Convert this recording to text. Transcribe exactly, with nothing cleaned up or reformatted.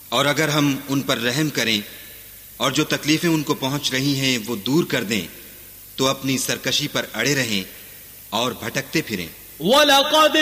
और अगर हम उन पर रहम करें और जो तकलीफें उनको पहुंच रही हैं वो दूर कर दें तो अपनी सरकशी पर अड़े रहें और भटकते फिरें।